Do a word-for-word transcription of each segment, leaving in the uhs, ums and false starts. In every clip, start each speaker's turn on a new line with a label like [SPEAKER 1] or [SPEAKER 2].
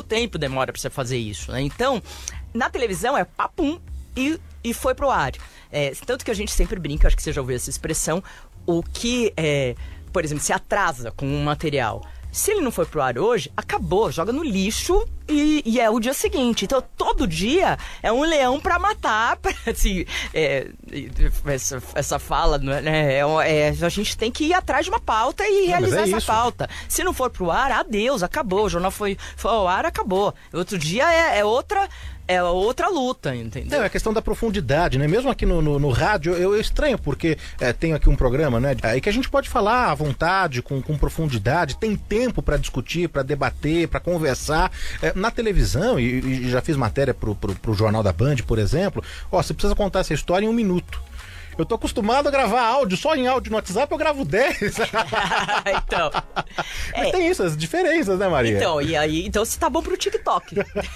[SPEAKER 1] tempo demora pra você fazer isso, né? Então, na televisão é papum e, e foi pro ar. É, tanto que a gente sempre brinca, acho que você já ouviu essa expressão, o que, é, por exemplo, se atrasa com um material. Se ele não foi pro ar hoje, acabou, joga no lixo e, e é o dia seguinte. Então, todo dia é um leão pra matar. Pra, assim, é, essa, essa fala, né? É, é, a gente tem que ir atrás de uma pauta e não, realizar é essa isso. pauta. Se não for pro ar, adeus, acabou. O jornal foi, foi ao ar, acabou. Outro dia é, é outra... É outra luta, entendeu?
[SPEAKER 2] Não, é a questão da profundidade, né? Mesmo aqui no, no, no rádio, eu, eu estranho, porque é, tenho aqui um programa, né? Aí que a gente pode falar à vontade, com, com profundidade, tem tempo para discutir, para debater, para conversar. É, na televisão, e, e já fiz matéria pro, pro, pro Jornal da Band, por exemplo, ó, você precisa contar essa história em um minuto. Eu tô acostumado a gravar áudio, só em áudio no WhatsApp eu gravo dez.
[SPEAKER 1] Então.
[SPEAKER 2] Mas
[SPEAKER 1] é,
[SPEAKER 2] tem isso, as diferenças, né, Maria?
[SPEAKER 1] Então, e aí, então você tá bom pro TikTok.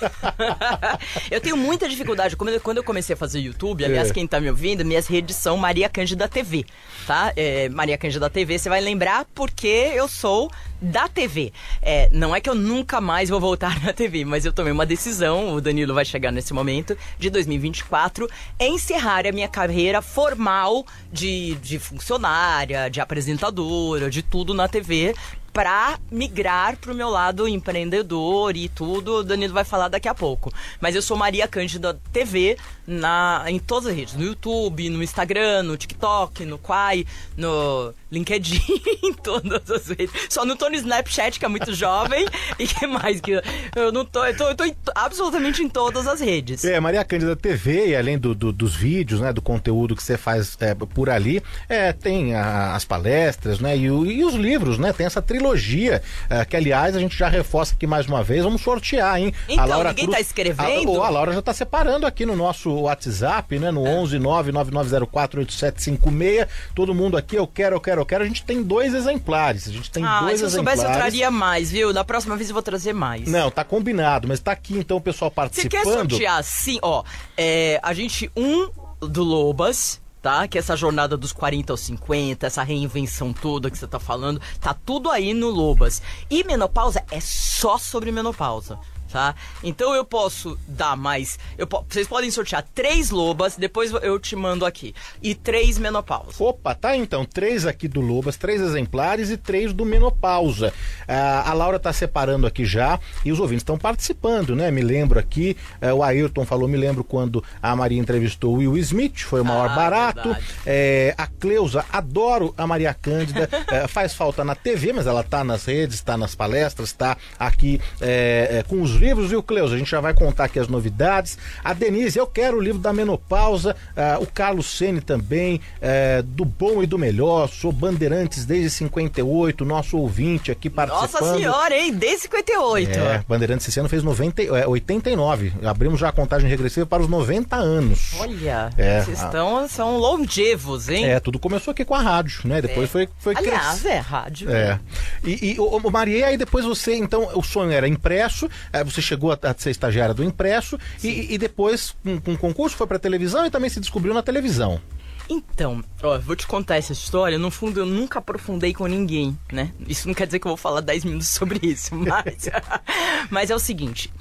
[SPEAKER 1] Eu tenho muita dificuldade. Quando eu comecei a fazer YouTube, aliás, é. quem tá me ouvindo, minhas redes são Maria Cândida T V, tá? É, Maria Cândida T V, você vai lembrar porque eu sou da T V. É, não é que eu nunca mais vou voltar na T V, mas eu tomei uma decisão, o Danilo vai chegar nesse momento, de dois mil e vinte e quatro, encerrar a minha carreira formal de, de funcionária, de apresentadora, de tudo na T V, para migrar pro meu lado empreendedor e tudo. O Danilo vai falar daqui a pouco. Mas eu sou Maria Cândida T V na, em todas as redes. No YouTube, no Instagram, no TikTok, no Quai, no LinkedIn, em todas as redes. Só não tô no Snapchat, que é muito jovem. E que mais? Que eu não tô... Eu tô, eu tô em, absolutamente em todas as redes.
[SPEAKER 2] É, Maria Cândida T V, e além do, do, dos vídeos, né, do conteúdo que você faz é, por ali, é, tem a, as palestras, né, e, o, e os livros, né, tem essa trilogia, uh, que aliás a gente já reforça aqui mais uma vez, vamos sortear, hein?
[SPEAKER 1] Então,
[SPEAKER 2] a Laura
[SPEAKER 1] ninguém
[SPEAKER 2] Cruz,
[SPEAKER 1] tá escrevendo?
[SPEAKER 2] A, a Laura já tá separando aqui no nosso WhatsApp, né? No é. onze nove nove nove zero quatro oito sete cinco seis, todo mundo aqui, eu quero, eu quero, eu quero, a gente tem dois exemplares, a gente tem
[SPEAKER 1] ah,
[SPEAKER 2] dois
[SPEAKER 1] se eu
[SPEAKER 2] exemplares.
[SPEAKER 1] soubesse eu traria mais, viu? Da próxima vez eu vou trazer mais.
[SPEAKER 2] Não, tá combinado, mas tá aqui então o pessoal participando.
[SPEAKER 1] Você quer sortear sim, ó, é, a gente, um do Lobas, tá? Que essa jornada dos quarenta aos cinquenta, essa reinvenção toda que você tá falando, tá tudo aí no Lobas. E menopausa é só sobre menopausa, tá? Então eu posso dar mais... Eu po- vocês podem sortear três Lobas, depois eu te mando aqui. E três menopausa.
[SPEAKER 2] Opa, tá então. Três aqui do Lobas, três exemplares e três do menopausa. Ah, a Laura tá separando aqui já e os ouvintes estão participando, né? Me lembro aqui, eh, o Ayrton falou, me lembro quando a Maria entrevistou o Will Smith, foi o maior ah, barato. Eh, a Cleusa, adoro a Maria Cândida, eh, faz falta na T V, mas ela tá nas redes, tá nas palestras, tá aqui eh, eh, com os livros, viu, Cleusa? A gente já vai contar aqui as novidades. A Denise, eu quero o livro da menopausa. Uh, o Carlos Ceni também, uh, do bom e do melhor. Sou Bandeirantes desde cinquenta e oito, nosso ouvinte aqui participando.
[SPEAKER 1] Nossa senhora, hein? Desde cinquenta e oito.
[SPEAKER 2] É, Bandeirantes esse ano fez noventa, é, oitenta e nove. Abrimos já a contagem regressiva para os noventa anos.
[SPEAKER 1] Olha,
[SPEAKER 2] é,
[SPEAKER 1] vocês estão, são longevos, hein?
[SPEAKER 2] É, tudo começou aqui com a rádio, né? Depois é. foi, foi
[SPEAKER 1] Aliás, é rádio.
[SPEAKER 2] É. E, e o, o Maria, aí depois você, então, o sonho era impresso, é, você chegou a, a ser estagiária do impresso e, e depois, com, com concurso, foi pra televisão e também se descobriu na televisão.
[SPEAKER 1] Então, ó, vou te contar essa história. No fundo, eu nunca aprofundei com ninguém, né? Isso não quer dizer que eu vou falar dez minutos sobre isso, mas... mas é o seguinte...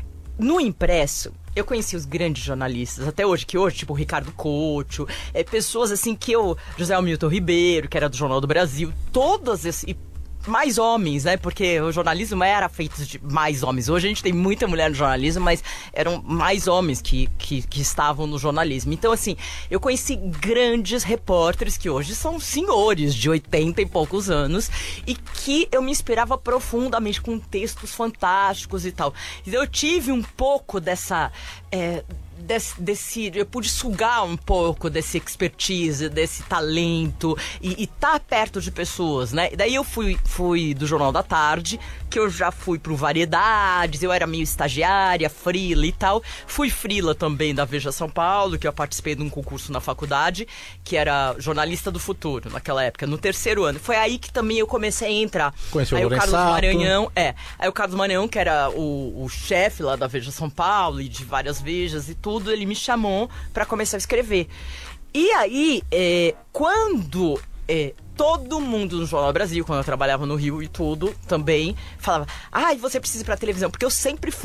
[SPEAKER 1] No impresso, eu conheci os grandes jornalistas, até hoje, que hoje, tipo o Ricardo Couto, é, pessoas assim que eu... José Hamilton Ribeiro, que era do Jornal do Brasil, todas esses... mais homens, né? Porque o jornalismo era feito de mais homens. Hoje a gente tem muita mulher no jornalismo, mas eram mais homens que, que, que estavam no jornalismo. Então, assim, eu conheci grandes repórteres que hoje são senhores de oitenta e poucos anos e que eu me inspirava profundamente com textos fantásticos e tal. Então, eu tive um pouco dessa... É, Desse, desse, eu pude sugar um pouco desse expertise, desse talento e estar tá perto de pessoas, né? Daí eu fui, fui do Jornal da Tarde, que eu já fui pro Variedades, eu era meio estagiária, frila e tal. Fui frila também da Veja São Paulo, que eu participei de um concurso na faculdade, que era jornalista do futuro, naquela época, no terceiro ano. Foi aí que também eu comecei a entrar.
[SPEAKER 2] Conheceu
[SPEAKER 1] aí
[SPEAKER 2] o
[SPEAKER 1] o Carlos
[SPEAKER 2] Sato.
[SPEAKER 1] Maranhão, é. Aí o Carlos Maranhão, que era o, o chefe lá da Veja São Paulo e de várias Vejas e tudo, ele me chamou pra começar a escrever. E aí, é, quando é, todo mundo no Jornal do Brasil, quando eu trabalhava no Rio e tudo, também falava, ai, ah, você precisa ir pra televisão, porque eu sempre